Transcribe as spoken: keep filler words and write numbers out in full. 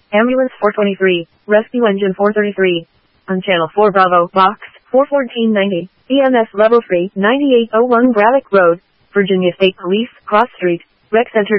Ambulance four twenty-three, Rescue Engine four thirty-three. On Channel four Bravo, Box four fourteen ninety, E M S Level three, ninety-eight oh one Braddock Road, Virginia State Police, Cross Street, Rec Center.